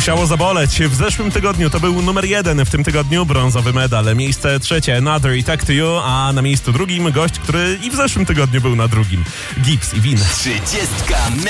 Musiało zaboleć. W zeszłym tygodniu to był numer 1, w tym tygodniu brązowy medal. Miejsce trzecie Another i Talk to You, a na miejscu drugim gość, który i w zeszłym tygodniu był na drugim. Gibbs i Win. 30